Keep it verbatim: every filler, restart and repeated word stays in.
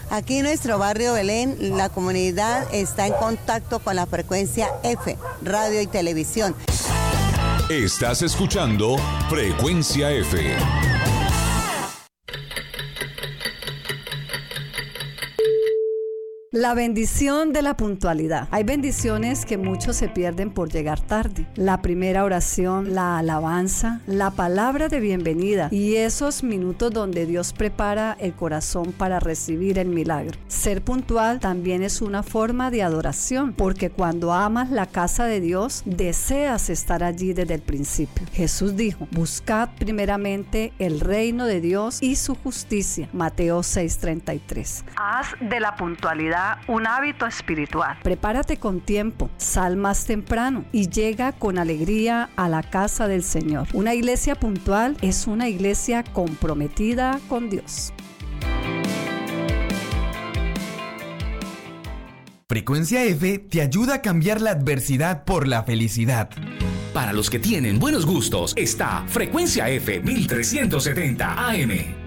Aquí en nuestro barrio Belén, la comunidad está en contacto con la frecuencia F, radio y televisión. Estás escuchando Frecuencia F. La bendición de la puntualidad. Hay bendiciones que muchos se pierden por llegar tarde. La primera oración, la alabanza, la palabra de bienvenida y esos minutos donde Dios prepara el corazón para recibir el milagro. Ser puntual también es una forma de adoración, porque cuando amas la casa de Dios, deseas estar allí desde el principio. Jesús dijo: buscad primeramente el reino de Dios y su justicia. Mateo seis treinta y tres. Haz de la puntualidad un hábito espiritual. Prepárate con tiempo, sal más temprano y llega con alegría a la casa del Señor. Una iglesia puntual es una iglesia comprometida con Dios. Frecuencia F te ayuda a cambiar la adversidad por la felicidad. Para los que tienen buenos gustos está Frecuencia F mil trescientos setenta A M.